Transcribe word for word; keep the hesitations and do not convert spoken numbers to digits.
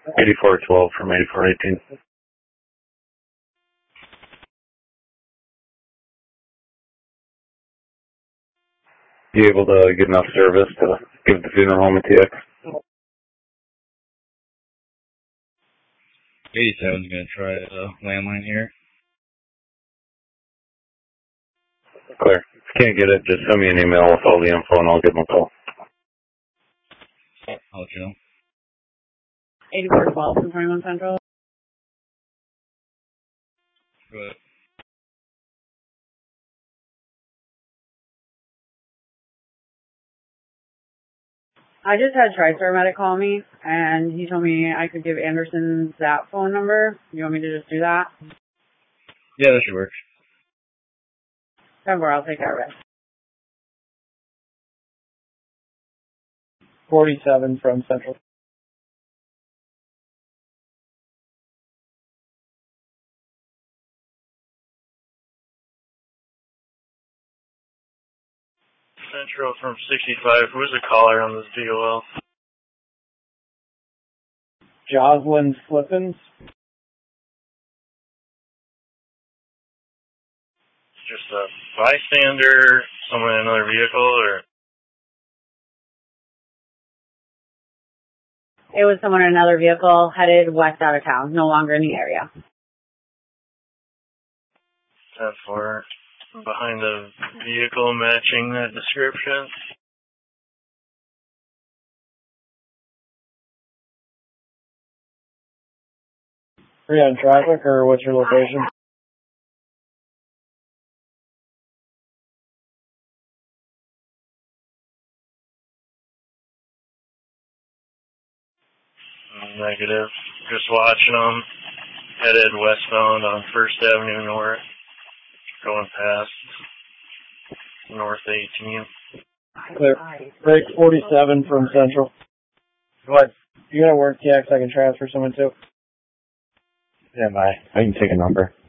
eighty-four twelve from eighty-four eighteen. You able to get enough service to give the funeral home a T X? eighty-seven's going to try a landline here. Clear. If you can't get it, just send me an email with all the info and I'll give them a call. I'll let you know. eighty-four twelve from twenty-one Central. Go ahead. I just had TriStar Medic call me, and he told me I could give Anderson that phone number. You want me to just do that? Yeah, that should work. Remember, I'll take that risk. forty-seven from Central. Central from sixty-five. Who's the caller on this D O L? Jocelyn Flippins. Just a bystander, someone in another vehicle, or? It was someone in another vehicle headed west out of town, no longer in the area. ten four. Behind the vehicle matching that description. Are you on traffic, or what's your location? Negative. Just watching them. Headed westbound on First Avenue North. Going past North eighteen. Clear. Break forty-seven from Central. Go ahead. You got a work T X I can transfer someone to? Yeah, bye. I can take a number.